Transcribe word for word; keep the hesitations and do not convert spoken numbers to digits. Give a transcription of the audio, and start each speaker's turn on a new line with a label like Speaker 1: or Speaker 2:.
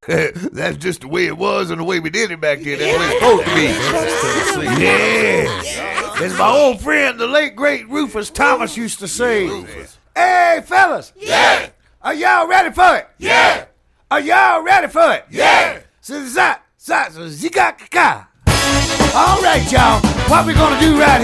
Speaker 1: That's just the way it was and the way we did it back then. That's the way it's supposed to be. Yeah. As my old friend, the late, great Rufus Thomas used to say, hey, fellas.
Speaker 2: Yeah.
Speaker 1: Are y'all ready for it?
Speaker 2: Yeah.
Speaker 1: Are y'all ready for it?
Speaker 2: Yeah.
Speaker 1: So, so, so, so, zika-ka-ka. All right, y'all. What we gonna do right